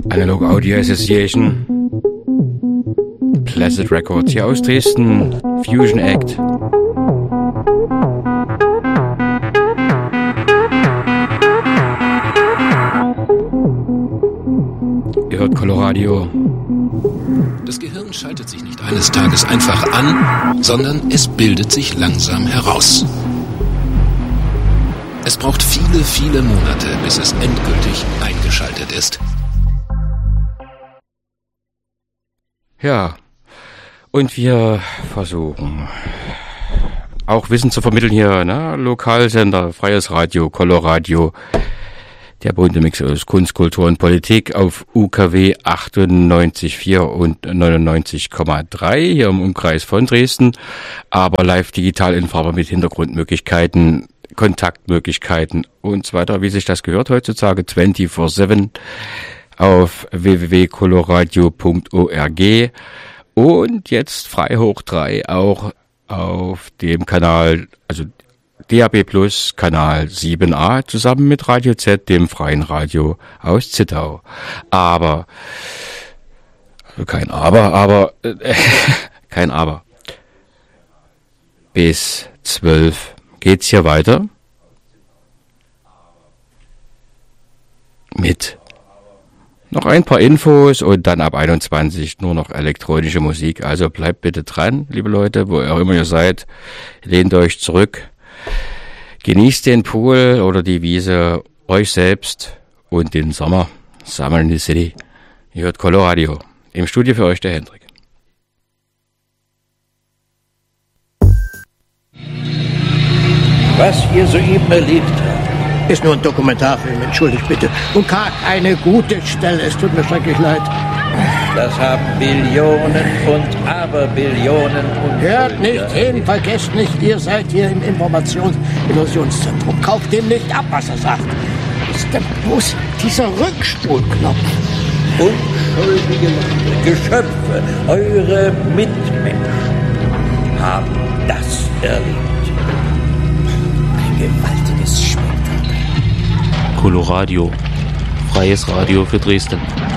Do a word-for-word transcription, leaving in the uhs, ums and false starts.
Analog Audio Association, Placid Records hier aus Dresden, Fusion Act. Ihr hört Coloradio. Das Gehirn schaltet sich nicht eines Tages einfach an, sondern es bildet sich langsam heraus. Es braucht viele, viele Monate, bis es endgültig eingeschaltet ist. Ja, und wir versuchen auch Wissen zu vermitteln hier, ne? Lokalsender, freies Radio, Coloradio, der bunte Mix aus Kunst, Kultur und Politik auf U K W achtundneunzig Komma vier und neunundneunzig Komma drei hier im Umkreis von Dresden, aber live digital in Farbe mit Hintergrundmöglichkeiten, Kontaktmöglichkeiten und so weiter, wie sich das gehört heutzutage, vierundzwanzig sieben auf w w w punkt coloradio punkt org und jetzt frei hoch drei auch auf dem Kanal, also D A B Plus, Kanal sieben a, zusammen mit Radio Z, dem freien Radio aus Zittau. Aber, also kein Aber, aber, äh, kein Aber. Bis zwölf geht's hier weiter mit noch ein paar Infos und dann ab einundzwanzig nur noch elektronische Musik. Also bleibt bitte dran, liebe Leute, wo auch immer ihr seid. Lehnt euch zurück. Genießt den Pool oder die Wiese, euch selbst und den Sommer. Summer in the City. Ihr hört Coloradio. Im Studio für euch der Hendrik. Was ihr soeben erlebt habt, ist nur ein Dokumentarfilm, entschuldigt bitte. Und gerade eine gute Stelle, es tut mir schrecklich leid. Das haben Billionen und Aberbillionen und... Hört nicht hin, vergesst nicht, ihr seid hier im Informations-Illusionszentrum. Kauft dem nicht ab, was er sagt. Was ist denn bloß dieser Rückspulknopf? Unschuldige Leute, Geschöpfe, eure Mitmenschen haben das erlebt. Ein gewaltiges Spektakel. Coloradio, freies Radio für Dresden.